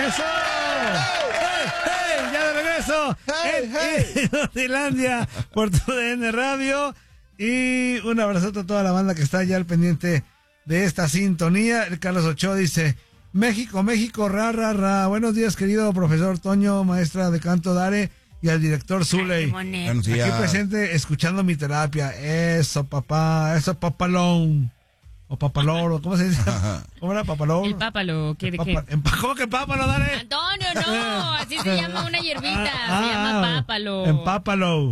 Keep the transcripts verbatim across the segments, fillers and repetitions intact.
¡Eso! ¡Hey, hey! ¡Ya de regreso! Hey, en hey. Nortilandia por tu D N Radio. Y un abrazote a toda la banda que está ya al pendiente de esta sintonía. El Carlos Ochoa dice: México, México, ra, ra, ra. Buenos días, querido profesor Toño, maestra de canto Dare, y al director Zuley. Aquí presente, escuchando mi terapia. Eso, papá, eso, papalón. O papaloro, ¿cómo se dice? ¿Cómo era papaloro? El pápalo, ¿qué, El de papa, qué? ¿Cómo que pápalo, Dare? Antonio, no, así se llama una hierbita, Ah, se llama ah, pápalo. Empápalo.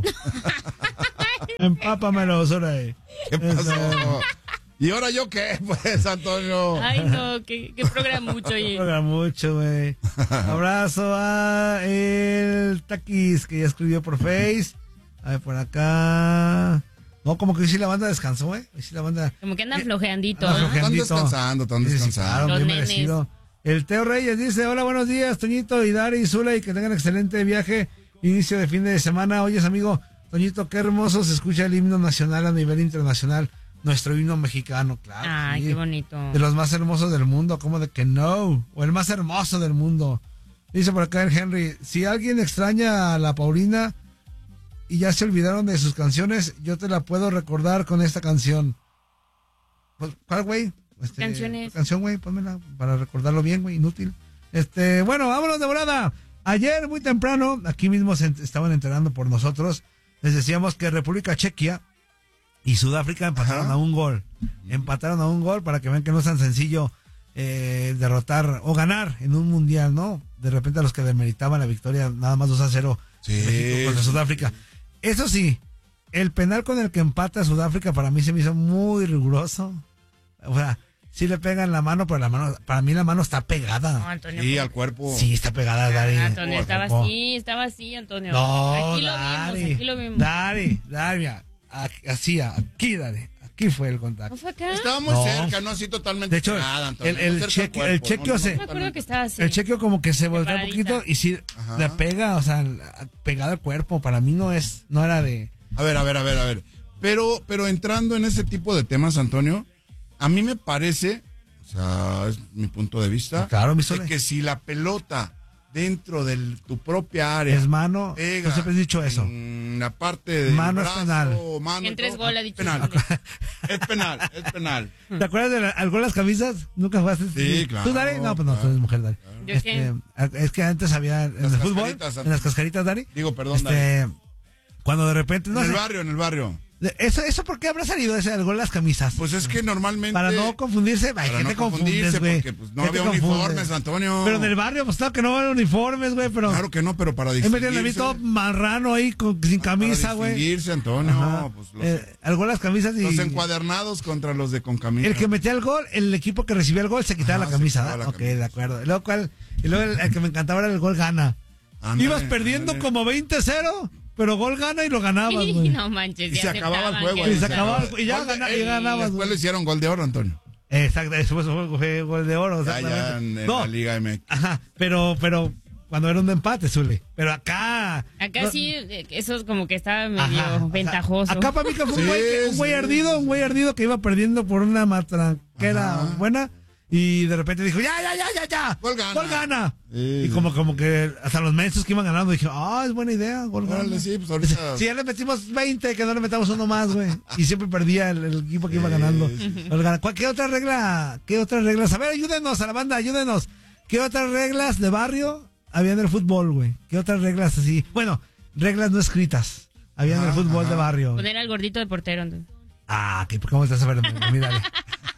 Empápamelo, Zuley. ¿Qué pasó? ¿Y ahora yo qué, pues, Antonio? Ay, no, qué, qué programa mucho, oye. Programa mucho, güey. Abrazo a el Taquis, que ya escribió por Face. A ver, por acá. No, como que hoy sí la banda descansó, güey. Hoy sí la banda. Como que andan flojeandito. Anda ¿no? flojeandito. Están descansando, están Sí, sí, descansando. claro, Los bien nenes. merecido. El Teo Reyes dice: hola, buenos días, Toñito, y Dari, y Zula, y que tengan excelente viaje, inicio de fin de semana. Oyes, amigo, Toñito, qué hermoso se escucha el himno nacional a nivel internacional, nuestro himno mexicano, claro. Ay, sí. qué bonito. De los más hermosos del mundo, como de que no, o el más hermoso del mundo. Dice por acá el Henry: si alguien extraña a la Paulina y ya se olvidaron de sus canciones, yo te la puedo recordar con esta canción. ¿Cuál, güey? Este, Canciones. Canción, güey, pónmela para recordarlo bien, güey, inútil. Este, bueno, vámonos de volada. Ayer, muy temprano, aquí mismo se ent- estaban enterando por nosotros, les decíamos que República Chequia y Sudáfrica empataron Ajá. a un gol. Empataron a un gol para que vean que no es tan sencillo eh, derrotar o ganar en un mundial, ¿no? De repente a los que demeritaban la victoria, nada más dos a cero Sí, México contra sí, Sudáfrica. Eso sí, el penal con el que empata Sudáfrica para mí se me hizo muy riguroso. O sea, sí le pegan la mano, pero la mano, para mí la mano está No, pegada. Antonio. Sí, ¿cómo? al cuerpo. Sí, está pegada, Dari. Antonio, estaba Cuerpo. así, estaba así, Antonio. No, aquí lo Dari, vimos, aquí lo vimos. Dari, Dari, mira, aquí, así, aquí, Dari, aquí fue el contacto. ¿No fue acá? Estaba muy No. cerca, no así totalmente. De hecho, pegada, Antonio, el- el muy cerca al cheque- cuerpo, el chequeo no, se- no, Me acuerdo que estaba así. El chequeo como que se voltea un Separadita. poquito y sí, Ajá. le pega, o sea, pegada al cuerpo. Para mí no es, no era de... A ver, a ver, a ver, a ver. Pero, pero entrando en ese tipo de temas, Antonio, a mí me parece, o sea, es mi punto de vista, Claro, mi de Sole. que si la pelota dentro de tu propia área Es mano, pega tú siempre has dicho eso. en la parte de Mano es penal. mano, En tres todo, gol ha dicho penal. Sole. Es penal, es penal. ¿Te acuerdas del al gol las camisas? ¿Nunca jugaste? Sí, claro, ¿Tú, Dari? No, pues no, tú claro. eres mujer, Dari. ¿Yo Este, es que antes había, en Las el fútbol, cascaritas, en las cascaritas, Dari. Digo, perdón, Este, cuando de repente, no en el sé, barrio, en el barrio. de- eso, eso ¿por qué habrá salido ese al gol las camisas? Pues es que normalmente... Para no confundirse, hay para que no te confundes, confundirse, güey. porque, pues, no ¿Qué te había confundes? uniformes, Antonio. Pero en el barrio, pues claro que no había uniformes, güey, pero... Claro que no, pero para Ahí metían a mí distinguirse... todo marrano ahí, con, sin camisa, para güey. distinguirse, Antonio. Ajá. Pues los, Eh, al gol las camisas y... los encuadernados contra los de con camisa. El que metía el gol, el equipo que recibía el gol se quitaba Ajá, la se camisa, quitaba ¿verdad? la Ok, camisa. de acuerdo. Y luego, ¿cuál? Y luego el, el que me encantaba era el gol gana. Ándale, Ibas perdiendo ándale. como veinte cero, pero gol gana y lo ganabas, güey. No manches, Y ya se acababa el aceptaban juego. que- Y ahí se acababa el- y ya Gol de- gana- y eh, ganabas, Después güey. le hicieron gol de oro, Antonio. Exacto, después fue, fue gol de oro. Ya, ya en, exactamente. en No, la Liga M X. ajá, pero, pero cuando era un empate, Zule. Pero acá... Acá no- sí, eh, eso es como que estaba medio Ajá, o sea, ventajoso. acá para mí que fue un Sí, güey, que- un güey sí, ardido, un güey ardido que iba perdiendo por una matranquera Ajá. buena y de repente dijo, ya, ya, ya, ya, ya. Gol gana. Gol gana. Sí, y sí. como, como que hasta los mensos que iban ganando dije, ah, es buena idea, gol gana. Órale, sí, pues ahorita... Si ya le metimos veinte, que no le metamos uno más, güey. Y siempre perdía el, el equipo que iba Sí, ganando. sí, Gol gana. ¿Cuál- ¿Qué otra regla? ¿Qué otras reglas? A ver, ayúdenos a la banda, ayúdenos. ¿Qué otras reglas de barrio había en el fútbol, güey? ¿Qué otras reglas así? Bueno, reglas no escritas había en el Ajá, fútbol ajá. de barrio. Poner al gordito de portero. Entonces. Ah, ¿qué, ¿cómo estás a ver a mí, Dale?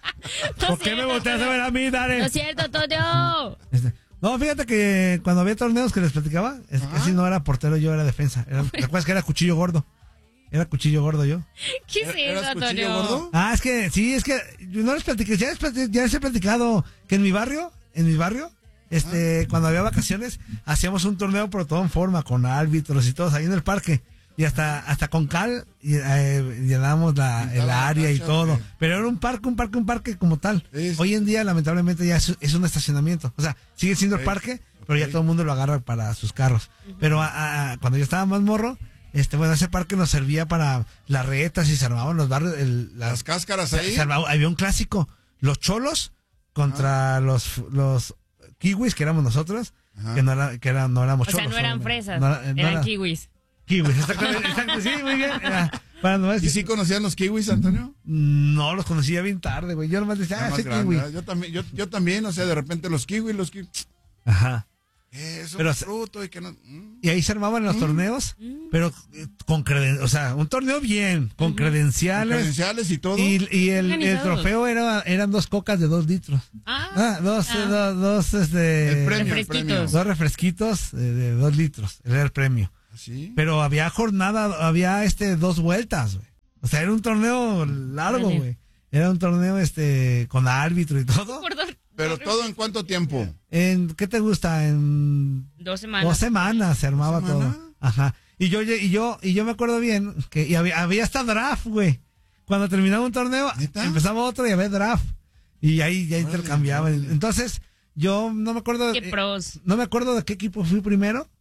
No ¿Por qué me cierto, volteas a ver a mí, Dale? No es cierto, Antonio. Este, no, fíjate que cuando había torneos que les platicaba, es que Ajá. si no era portero, yo era defensa. Era, ¿te acuerdas que era cuchillo gordo? Era cuchillo gordo yo. ¿Qué es ¿Eras eso, cuchillo Antonio? gordo? Ah, es que, sí, es que yo no les platiqué, ya les, platiqué, ya les he platicado que en mi barrio, en mi barrio, este, cuando había vacaciones, hacíamos un torneo pero todo en forma, con árbitros y todos ahí en el parque. Y hasta, hasta con cal y, eh, llenábamos la, Pintaba el la área y cancha, todo. ¿o qué? Pero era un parque, un parque, un parque como tal. Sí, sí. Hoy en día, lamentablemente, ya es, es un estacionamiento. O sea, sigue siendo el Ok, parque, pero ya ok. todo el mundo lo agarra para sus carros. Pero a- a- cuando yo estaba más morro, este, bueno, ese parque nos servía para las retas y se armaban los barrios, el, las, Las cáscaras se- ahí. se armaba- había un clásico, los cholos contra los, los kiwis, que éramos nosotros, Ajá. que no era, que era, no éramos O sea, cholos, no eran solo- fresas, no era- no eran era- kiwis. Kiwis, exactamente, exacto, sí, muy bien. Era, para no ¿Y decir- sí conocían los kiwis, Antonio? No, los conocía bien tarde, güey. Yo nomás decía, Ya ah, más ese grande, kiwi. ¿verdad? Yo también, yo, yo también, o sea, de repente los kiwis, los kiwis, Ajá. eso Pero es se- fruto y que no... mm. Y ahí se armaban los torneos, Mm. pero eh, con creden, o sea, un torneo bien, con credenciales. Credenciales y todo. Y, y el, el Organizados. trofeo era, eran dos cocas de dos litros. Ah, Ah, dos, ah. eh, dos, dos, este, el premio, el refresquitos. premio. dos refresquitos eh, de dos litros. Era el premio. ¿Sí? Pero había jornada, había este dos vueltas, güey. O sea, era un torneo largo, Órale. güey. Era un torneo este con árbitro y todo. Por dos, Pero dos- todo en cuánto tiempo. ¿En qué te gusta? En Dos semanas. dos semanas se armaba ¿Dos semanas? todo. Ajá. Y yo y yo y yo me acuerdo bien que y había, había hasta draft, güey. Cuando terminaba un torneo, ¿Neta? empezaba otro y había draft. Y ahí ya Órale, intercambiaban. órale. Entonces, yo no me acuerdo Qué eh, pros. no me acuerdo de qué equipo fui primero.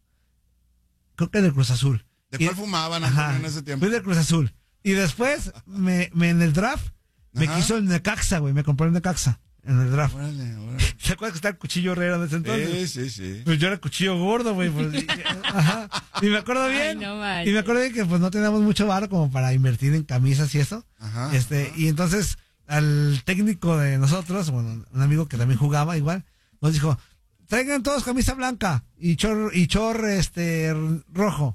Creo que del Cruz Azul. ¿De Y- cuál fumaban, Antonio, Ajá. en ese tiempo? Fui del Cruz Azul. Y después, me, me en el draft, me Ajá. quiso el Necaxa, güey. Me compró el Necaxa en el draft. Órale, órale. ¿Se acuerdas que está el cuchillo Herrera en ese entonces? Sí, sí, sí. Pues yo era cuchillo gordo, güey. Pues, y, ajá. Y me acuerdo Ay, bien. no manches. y me acuerdo bien que pues no teníamos mucho varo como para invertir en camisas y eso. Ajá. Este, y entonces al técnico de nosotros, bueno, un amigo que también jugaba igual, nos dijo, traigan todos camisa blanca y chor, y chor este r- rojo.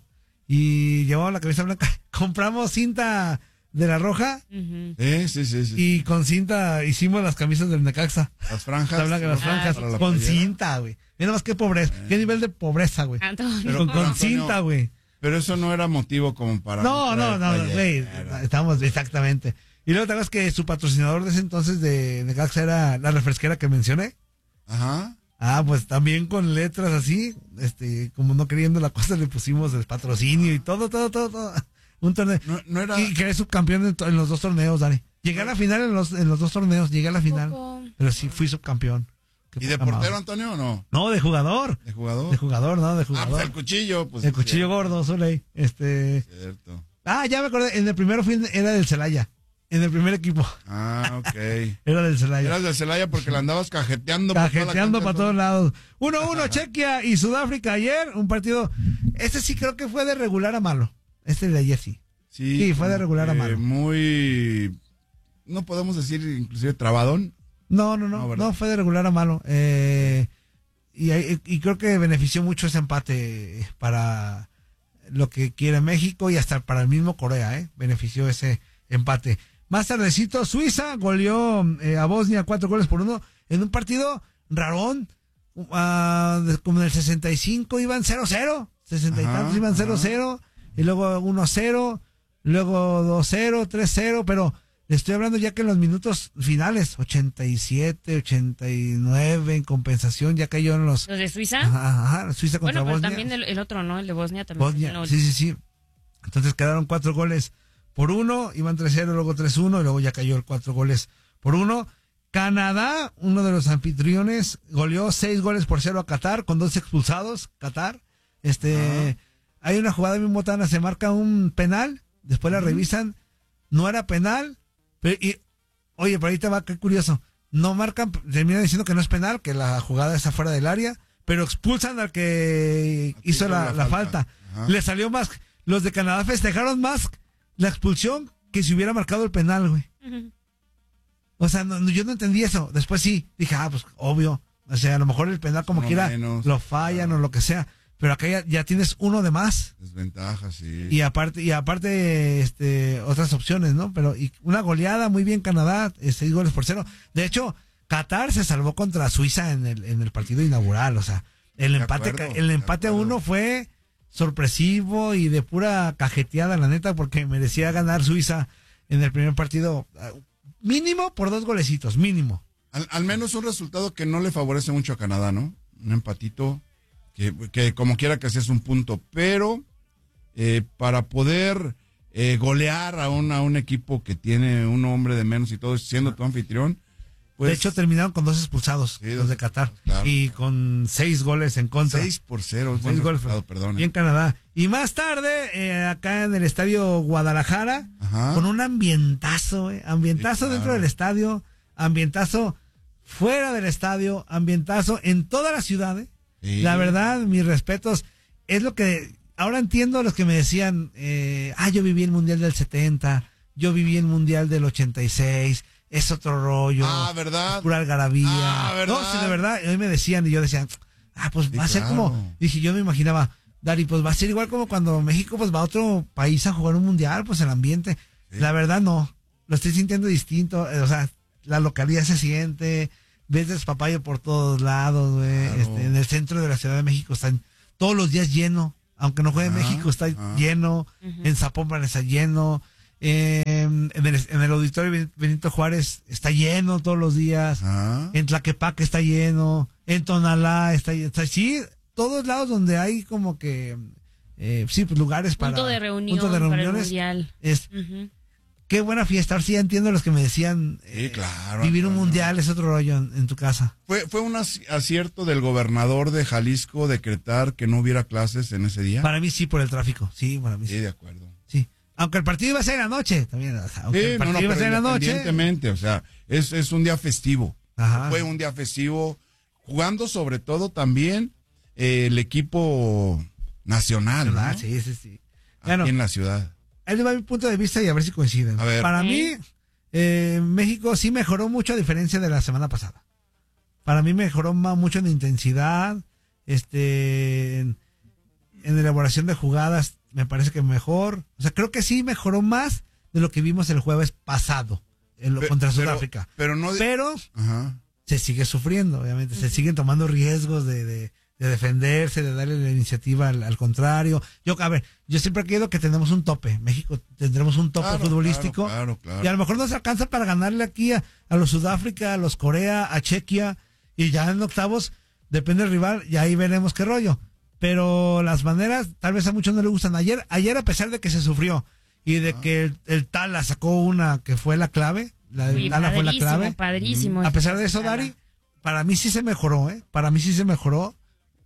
Y llevamos la camisa blanca. Compramos cinta de la roja Ujú. Sí, sí, sí, sí. y con cinta hicimos las camisas del Necaxa. Las franjas. La blanca, las Ah, franjas, para la con playera. cinta, güey. Mira más qué pobreza, qué nivel de pobreza, güey. Antonio. Pero- Con, con Antonio, cinta, güey. Pero eso no era motivo como para... No, no, no, traer güey. playera. Estamos, exactamente. Y luego te acuerdas que su patrocinador de ese entonces de Necaxa era la refresquera que mencioné. Ajá. Ah, pues también con letras así, este, como no queriendo la cosa, le pusimos el patrocinio y todo, todo, todo, todo. Un torneo. No, no era... Y quedé subcampeón en, to- en los dos torneos, Dani. Llegué a la final en los, en los dos torneos, llegué a la final. Poco. Pero sí fui subcampeón. Qué ¿Y de poca portero, madre. Antonio, o no? No, de jugador. ¿De jugador? De jugador, no, de Ah, jugador. pues el cuchillo, pues... el sí, cuchillo gordo, Zuley. Este. Cierto. Ah, ya me acordé. En el primero fui, era del Celaya. En el primer equipo. Ah, ok. Era del Celaya. Eras de Celaya porque la andabas cajeteando por toda la Cajeteando cancha, para todos Antonio. lados. uno uno Chequia y Sudáfrica ayer. Un partido. Este sí creo que fue de regular a malo. Este de ayer sí. Sí, Sí, fue de como regular a que malo. Muy... No podemos decir inclusive trabadón. No, no, no. No, No, ¿verdad? fue de regular a malo. Eh, y, hay- y creo que benefició mucho ese empate para lo que quiere México y hasta para el mismo Corea, ¿eh? Benefició ese empate. Más tardecito, Suiza goleó eh, a Bosnia cuatro goles por uno en un partido rarón. Ah, de- como en el sesenta y cinco iban cero cero. sesenta y Ajá, tantos iban cero cero. Y luego uno cero. Luego dos cero, tres cero. Pero le estoy hablando ya que en los minutos finales, ochenta y siete, ochenta y nueve, en compensación, ya cayó en los... ¿Los de Suiza? Ajá, ajá, Suiza contra Bueno, pero Bosnia. también el, el otro, ¿no? El de Bosnia también. Bosnia, No, sí, sí, sí. Entonces quedaron cuatro goles por uno, iban tres cero, luego tres uno, y luego ya cayó el cuatro goles por uno. Canadá, uno de los anfitriones, goleó seis goles por cero a Qatar, con dos expulsados, Qatar. Este, hay una jugada bien botana, se marca un penal, después la revisan, no era penal, pero, y, oye, pero ahí te va, qué curioso, no marcan, terminan diciendo que no es penal, que la jugada está fuera del área, pero expulsan al que Al que hizo hizo la, la la falta. falta. Ajá. Le salió más, los de Canadá festejaron más la expulsión que si hubiera marcado el penal, güey. Ujú. O sea, no, no, yo no entendí eso. Después sí, dije, ah, pues obvio. O sea, a lo mejor el penal como Uno quiera menos, lo fallan claro. o lo que sea. Pero acá ya, ya tienes uno de más. Desventaja, sí. Y aparte, y aparte, este, otras opciones, ¿no? Pero y una goleada muy bien Canadá, eh, seis goles por cero. De hecho, Qatar se salvó contra Suiza en el, en el partido inaugural. O sea, el De empate, acuerdo, ca- el de empate a acuerdo. uno fue sorpresivo y de pura cajeteada, la neta, porque merecía ganar Suiza en el primer partido. ah, Mínimo por dos golecitos, mínimo. Al, al menos un resultado que no le favorece mucho a Canadá, ¿no? Un empatito que, que como quiera que sea es un punto, pero eh, para poder eh, golear a un, a un equipo que tiene un hombre de menos y todo, siendo tu anfitrión, pues... de hecho, terminaron con dos expulsados, Sí, los dos de Qatar, claro. y con seis goles en contra. seis por cero, es Seis buen goles, resultado, perdón. y en Canadá. Y más tarde, eh, acá en el estadio Guadalajara, Ajá. con un ambientazo, eh, ambientazo Sí, dentro claro. del estadio, ambientazo fuera del estadio, ambientazo en toda la ciudad, eh. Sí. La verdad, mis respetos. Es lo que... Ahora entiendo a los que me decían, eh, ah, yo viví el Mundial del setenta, yo viví el Mundial del ochenta y seis, es otro rollo. Ah, ¿verdad? Es pura algarabía. Ah, ¿verdad? No, sí, de verdad. Y hoy me decían, y yo decía, ah, pues Sí, va a ser claro. como... Dije, yo me imaginaba, Dari, pues va a ser igual como cuando México pues va a otro país a jugar un Mundial, pues el ambiente. Sí. La verdad, no. Lo estoy sintiendo distinto. eh, O sea, la localidad se siente, ves despapayo por todos lados, güey. Claro. Este, en el centro de la Ciudad de México están todos los días lleno. Aunque no juegue en Ajá, México, está ajá. lleno. Ujú. En Zapopan está lleno. eh, en, el, en el auditorio Ben- Benito Juárez está lleno todos los días. Ah. En Tlaquepaque está lleno. En Tonalá está lleno. Está, sí, todos lados donde hay como que, eh, sí, pues lugares para... Punto de reunión puntos de para el reuniones. mundial. Es, Ujú. qué buena fiesta. Ahora sí ya entiendo los que me decían, Sí, claro, vivir un Antonio. mundial es otro rollo en, en tu casa. ¿Fue, ¿Fue un ac- acierto del gobernador de Jalisco decretar que no hubiera clases en ese día? Para mí sí, por el tráfico. Sí, para mí sí. Sí, de acuerdo. Sí. Aunque el partido iba a ser en la noche, también. o sea, aunque Sí, el no, partido no, iba a pero ser en la noche. independientemente, o sea, es, es un día festivo. Ajá. Fue un día festivo, jugando sobre todo también eh, el equipo nacional, ¿no? Ah, sí, sí, sí. Aquí Bueno, en la ciudad. ahí le va mi punto de vista y a ver si coinciden. A ver. Para Sí. mí, eh, México sí mejoró mucho a diferencia de la semana pasada. Para mí mejoró ma- mucho en intensidad, este, en, en elaboración de jugadas, me parece que mejor. O sea, creo que sí mejoró más de lo que vimos el jueves pasado en lo- Pe- contra pero- Sudáfrica. Pero no. de- Pero Ajá. se sigue sufriendo, obviamente. Se siguen tomando riesgos de, de, de defenderse, de darle la iniciativa al, al contrario. Yo, a ver, yo siempre he creído que tenemos un tope. México tendremos un tope Claro, futbolístico. Claro, claro. Y a lo mejor nos alcanza para ganarle aquí a, a los Sudáfrica, a los Corea, a Chequia. Y ya en octavos, depende del rival, y ahí veremos qué rollo. Pero las maneras, tal vez a muchos no les gustan. Ayer, ayer a pesar de que se sufrió y de que el, el Tala sacó una que fue la clave, la del Uy, Tala fue la padrísimo, clave. padrísimo. A pesar de eso, Tala. Dari, para mí sí se mejoró, ¿eh? Para mí sí se mejoró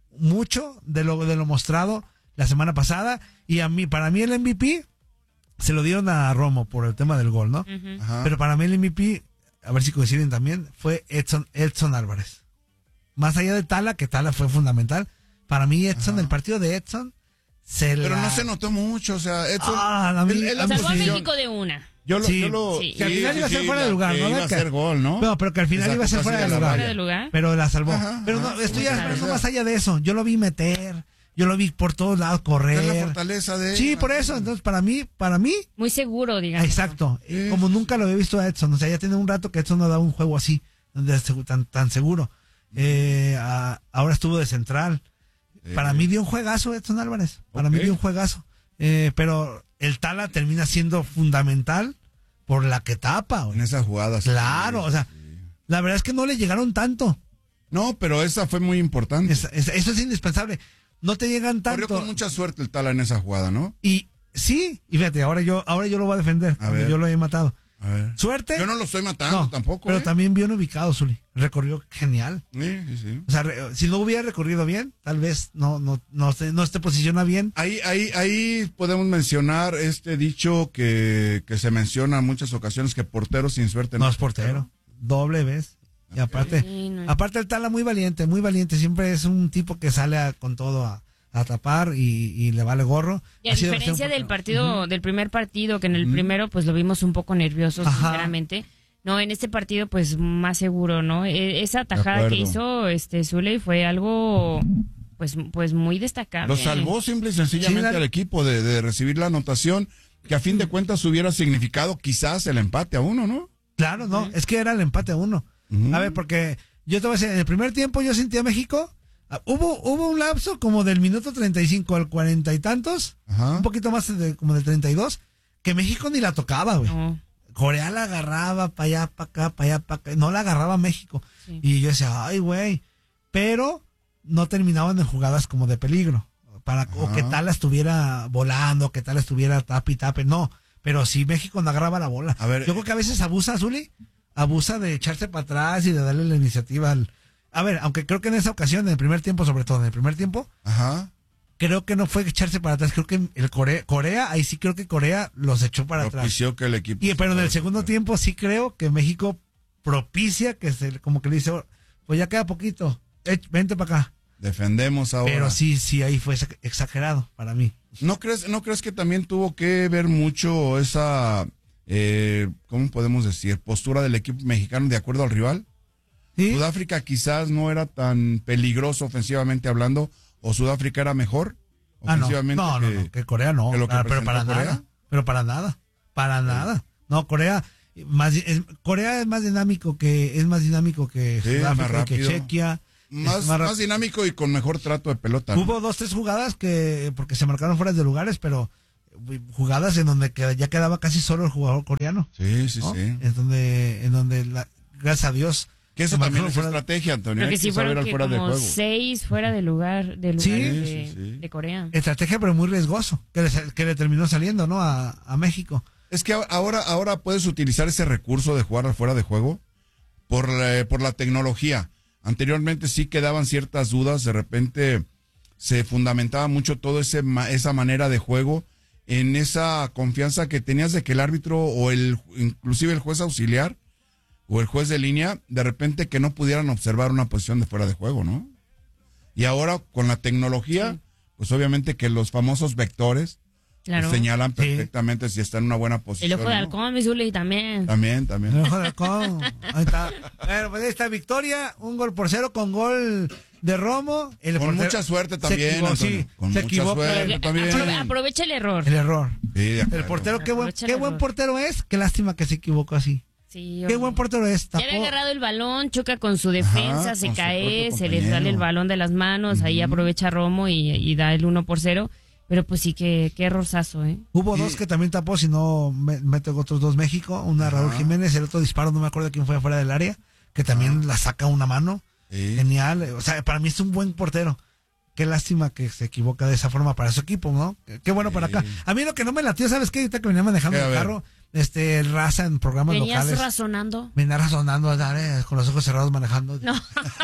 mucho de lo, de lo mostrado la semana pasada. Y a mí, para mí el M V P se lo dieron a Romo por el tema del gol, ¿no? Ujú. Ajá. Pero para mí el M V P, a ver si coinciden también, fue Edson, Edson Álvarez. Más allá de Tala, que Tala fue fundamental. Para mí Edson, Ajá. el partido de Edson, se Pero la... no se notó mucho, o sea, Edson. Ah, a mí- él- él la a mí Salvó a sí. posición- México de una. Yo lo, Sí, yo lo sí. Que al final iba a ser fuera de la- lugar, que ¿no? iba a Que- ser gol, ¿no? No, pero que al final Esa iba a ser cosa fuera sí de la lugar. raya. Fuera de lugar. Pero la salvó. Ajá, pero no, ajá, estoy sí, hablando claro. más allá de eso. Yo lo vi meter, yo lo vi por todos lados Es la correr. fortaleza de Sí, por eso. Entonces, para mí, para mí, Muy seguro, digamos. exacto. Sí. Como nunca lo había visto a Edson. O sea, ya tiene un rato que Edson no da un juego así, donde es segu- tan, tan seguro. Eh, a- ahora estuvo de central. Sí. Para mí dio un juegazo Edson Álvarez. Para Ok. mí dio un juegazo. Eh, pero el Tala termina siendo fundamental por la que tapa. güey. En esas jugadas. Claro, sí, o sea, sí. la verdad es que no le llegaron tanto. No, pero esa fue muy importante. Es- es- eso es indispensable. No te llegan Corrió tanto. con mucha suerte el Tala en esa jugada, ¿no? Y sí, y fíjate, ahora yo, ahora yo lo voy a defender. A porque ver. yo lo he matado. A ver. Suerte. Yo no lo estoy matando No, tampoco. Pero ¿eh? también bien ubicado, Zuli. Recorrió genial. Sí, sí, sí. O sea, re- si no hubiera recorrido bien, tal vez no, no, no, se, no se posiciona bien. Ahí, ahí, ahí podemos mencionar este dicho que, que se menciona en muchas ocasiones, que portero sin suerte No es portero. Doble vez. Y aparte, Sí, no. aparte el Tala muy valiente, muy valiente. Siempre es un tipo que sale a- con todo a, a tapar y, y le vale gorro. Y a Ha sido diferencia un del portero. partido, del primer partido, que en el primero pues lo vimos un poco nervioso, Ajá. sinceramente. No, en este partido pues más seguro, ¿no? E- Esa tajada acuerdo. que hizo este Zuley fue algo pues pues muy destacable. Lo salvó simple y sencillamente Sí, la- al equipo de, de recibir la anotación, que a fin de cuentas hubiera significado quizás el empate a uno, ¿no? Claro, no, es que era el empate a uno. Ujú. A ver, porque yo te voy a decir, en el primer tiempo yo sentí a México, ah, hubo, hubo un lapso como del minuto treinta y cinco al cuarenta y tantos, Ajá. un poquito más de, como del treinta y dos, que México ni la tocaba, güey. No, Corea la agarraba para allá, para acá, para allá, para acá, no la agarraba México. sí. Y yo decía, ay, güey, pero no terminaban en jugadas como de peligro, para o Ajá. que tal estuviera volando, que tal estuviera tape y tape, no, pero sí México no agarraba la bola. A ver, yo creo que a veces abusa, Zuli, abusa de echarse para atrás y de darle la iniciativa al... A ver, aunque creo que en esa ocasión, en el primer tiempo, sobre todo en el primer tiempo, Ajá. creo que no fue echarse para atrás, creo que el Corea, Corea, ahí sí creo que Corea los echó para atrás. Propició que el equipo. Y, pero en el segundo tiempo sí creo que México propicia que se, como que le dice, pues ya queda poquito, eh, vente para acá. Defendemos ahora. Pero sí, sí, ahí fue exagerado para mí. ¿No crees, no crees que también tuvo que ver mucho esa, eh, ¿cómo podemos decir? Postura del equipo mexicano de acuerdo al rival. ¿Sí? Sudáfrica quizás no era tan peligroso ofensivamente hablando, o Sudáfrica era mejor ofensivamente. Ah, no, no, que, no, no, que Corea no. que lo que Ah, pero para presentó nada. Corea. Pero para nada. Para nada. No, Corea más es, Corea es más dinámico que es más dinámico que Sí, Sudáfrica, más que rápido. Chequia. Más, Es más, rap- dinámico y con mejor trato de pelota. ¿no? Hubo dos, tres jugadas que, porque se marcaron fuera de lugares, pero jugadas en donde que ya quedaba casi solo el jugador coreano. Sí, sí, ¿no? sí. En donde, en donde la, gracias a Dios. Que eso se también marcaron es fuera- estrategia, Antonio. Creo Hay que sí que saber fueron al que fuera de como juego. seis fuera de lugar, de, lugar Sí, de, sí, sí. de Corea. Estrategia, pero muy riesgoso, que le, que le terminó saliendo, ¿no? A, a México. Es que ahora, ahora puedes utilizar ese recurso de jugar al fuera de juego por, eh, por la tecnología. Anteriormente sí quedaban ciertas dudas, de repente se fundamentaba mucho todo ese ma- esa manera de juego en esa confianza que tenías de que el árbitro o el inclusive el juez auxiliar o el juez de línea de repente que no pudieran observar una posición de fuera de juego, ¿no? Y ahora con la tecnología, Sí. pues obviamente que los famosos vectores Claro. pues, señalan Sí. perfectamente si está en una buena posición. El ojo de ¿no? halcón, mi Zuli, también. También, también. El ojo de halcón. Ahí está. Bueno, pues ahí está victoria, un gol por cero con gol de Romo. El Con portero mucha suerte se también, equivocó, Antonio. sí, Con se mucha equivoca. suerte. Apro- también. aprove- aprovecha el error. El error. Sí, de acuerdo. El portero, qué buen, Aprovecha qué el buen error. portero es. Qué lástima que se equivocó así. Sí, Qué oye. buen portero es. Ya había Tapó. agarrado el balón, choca con su defensa, Ajá, se con su cae, propio se le compañero. sale el balón de las manos, ahí aprovecha Romo y, y da el uno por cero. Pero pues sí, que qué errorzazo, ¿eh? Hubo Sí. dos que también tapó, si no me- mete otros dos México. Una Raúl Ajá. Jiménez, el otro disparo, no me acuerdo quién fue afuera del área, que también la saca una mano. Sí. Genial. O sea, para mí es un buen portero. Qué lástima que se equivoca de esa forma para su equipo, ¿no? Qué, qué bueno para acá. A mí lo que no me latió, ¿sabes qué? Ahorita que venía manejando ¿Qué? A el ver. carro, este, el raza en programas ¿Venías locales. razonando? Venía razonando, eh, con los ojos cerrados manejando. No.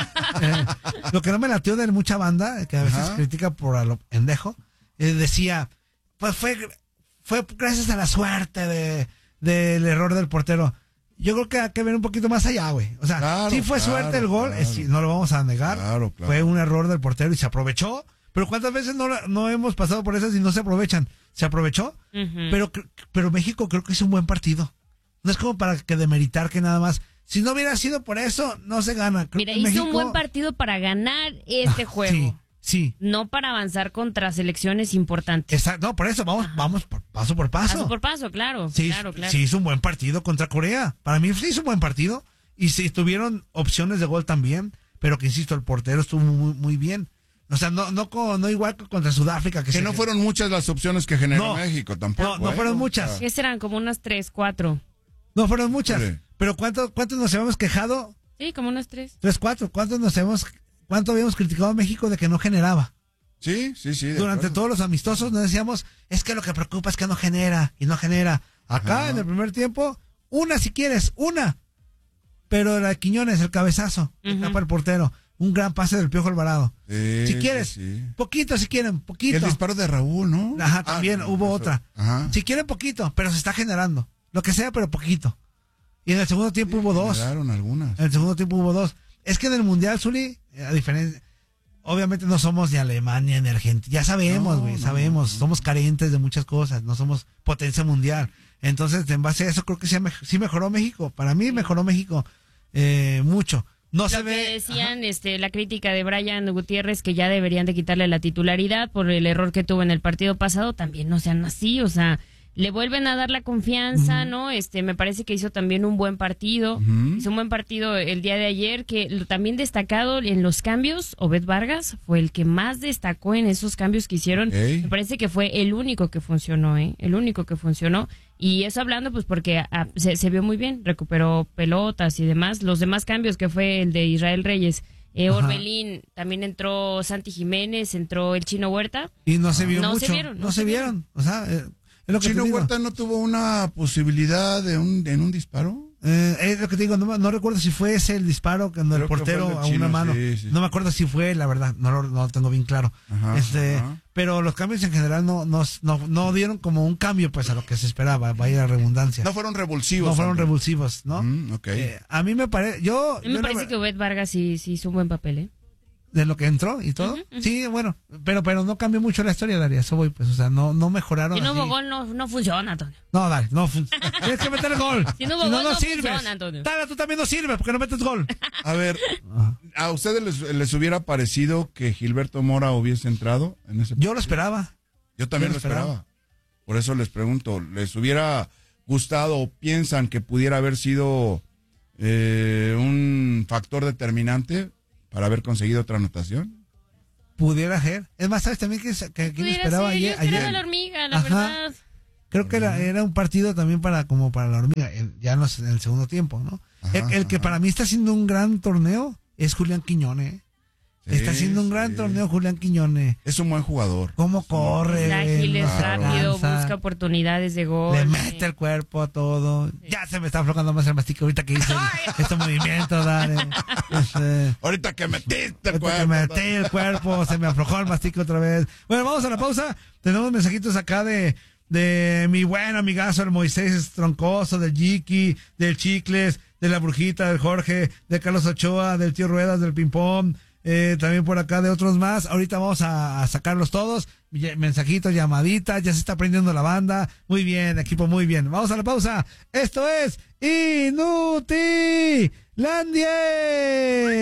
Eh, lo que no me latió de mucha banda, que a veces Ajá. critica por a lo pendejo, eh, decía, pues fue, fue gracias a la suerte de del error del portero. Yo creo que hay que ver un poquito más allá, güey. O sea, Claro, sí fue claro, suerte el gol, claro. es- sí, no lo vamos a negar. Claro, claro. Fue un error del portero y se aprovechó. Pero ¿cuántas veces no, la- no hemos pasado por esas y no se aprovechan? Se aprovechó, Ujú. pero, cre- pero México creo que hizo un buen partido. No es como para que demeritar que nada más. Si no hubiera sido por eso, no se gana. Creo Mira, que hizo México- un buen partido para ganar este Ah, juego. Sí, sí. No para avanzar contra selecciones importantes. Exacto. No, por eso, vamos, vamos por- paso por paso. Paso por paso, claro. Sí, claro, claro. sí hizo un buen partido contra Corea. Para mí sí hizo un buen partido. Y sí tuvieron opciones de gol también. Pero que insisto, el portero estuvo muy, muy bien. O sea, no, no, co- no igual que contra Sudáfrica. Que, Que se- no fueron muchas las opciones que generó No. México, tampoco. No, no ¿eh? fueron muchas. O sea, ¿Qué serán? Como unas tres, cuatro. No fueron muchas. Hombre. Pero ¿cuántos cuántos nos habíamos quejado? Sí, como unas tres. Tres, cuatro. ¿Cuántos nos hemos, cuánto habíamos criticado a México de que no generaba? Sí, sí, sí. de Durante acuerdo. todos los amistosos nos decíamos, es que lo que preocupa es que no genera y no genera. Acá Ajá. en el primer tiempo, una si quieres, una. Pero la de Quiñones, el cabezazo, que Ujú. tapa el portero. Un gran pase del Piojo Alvarado. Sí, si sí, quieres, sí. poquito si quieren, Y poquito. el disparo de Raúl, ¿no? Ajá, Ah, también no, hubo eso. otra. Ajá. Si quieren, poquito, pero se está generando. Lo que sea, pero poquito. Y en el segundo tiempo hubo dos. Generaron algunas. En el segundo tiempo hubo dos. Es que en el Mundial, Zuli, a diferencia, obviamente no somos ni Alemania ni Argentina. Ya sabemos, No, güey, no, sabemos. no. Somos carentes de muchas cosas. No somos potencia mundial. Entonces, en base a eso, creo que sí, mej- sí mejoró México. Para mí mejoró México eh, mucho. No se Lo que ve. decían, este, la crítica de Brian Gutiérrez, que ya deberían de quitarle la titularidad por el error que tuvo en el partido pasado, también no sean así, o sea, le vuelven a dar la confianza, ¿no? Este, me parece que hizo también un buen partido, Ujú. hizo un buen partido el día de ayer, que lo- también destacado en los cambios, Obed Vargas fue el que más destacó en esos cambios que hicieron, Ok. me parece que fue el único que funcionó, ¿eh? El único que funcionó, y eso hablando pues porque ah, se, se vio muy bien, recuperó pelotas y demás, los demás cambios que fue el de Israel Reyes, eh, Ajá. Orbelín, también entró Santi Jiménez, entró el Chino Huerta. Y no se vio No se mucho. vieron, no, no se se vieron. O sea, eh, es lo que Chino te digo. Huerta no tuvo una posibilidad de un, en un disparo. Eh, es lo que te digo, no, me- no recuerdo si fue ese el disparo cuando el Creo que portero fue el de a una Chino, mano. sí, sí. No me acuerdo si fue, la verdad, no lo, no lo tengo bien claro. Ajá, este, ajá. Pero los cambios en general no, no, no, no dieron como un cambio pues a lo que se esperaba, vaya redundancia. No No, fueron revulsivos. fueron Andrés. revulsivos, ¿no? Mm, ok. Eh, a mí me parece, yo... A mí me yo parece no- que Obed Vargas sí, sí hizo un buen papel, ¿eh? de lo que entró y todo. Uh-huh, uh-huh. Sí, bueno, pero pero no cambió mucho la historia, Daria, eso voy, pues, o sea, no no mejoraron. Si no hubo así. gol, no, no funciona, Antonio. No, Daria, no funciona. Tienes que meter el gol. Si no hubo si no, gol, no, no sirves. funciona, Antonio. Daria, tú también no sirves porque no metes gol. A ver, ¿a ustedes les, les hubiera parecido que Gilberto Mora hubiese entrado en ese partido? Yo lo esperaba. Yo también Yo lo esperaba. esperaba. Por eso les pregunto, ¿les hubiera gustado o piensan que pudiera haber sido eh, un factor determinante para haber conseguido otra anotación? Pudiera ser. Es más, ¿sabes también que, que, que lo esperaba ser, ayer? Yo esperaba ayer. la hormiga, la Ajá. verdad. Creo que era, era un partido también para como para la hormiga, en, ya en, los, en el segundo tiempo, ¿no? Ajá, el, el que para mí está haciendo un gran torneo es Julián Quiñones. Sí, está haciendo un gran sí. torneo Julián Quiñones. Es un buen jugador. ¿Cómo corre? Es ágil, es claro. rápido, busca oportunidades de gol. Le mete el cuerpo a todo. Sí. Ya se me está aflojando más el mastique ahorita que hice este movimiento, Dale. Este, ahorita que metiste el cuerpo. Ahorita que metí el cuerpo, se me aflojó el mastique otra vez. Bueno, vamos a la pausa. Tenemos mensajitos acá de, de mi buen amigazo, el Moisés Troncoso, del Jiki, del Chicles, de la Brujita, del Jorge, de Carlos Ochoa, del Tío Ruedas, del Ping Pong. Eh, también por acá de otros más. Ahorita vamos a, a sacarlos todos. Mensajitos, llamaditas, ya se está prendiendo la banda. Muy bien, equipo, muy bien. Vamos a la pausa. Esto es Inutilandia.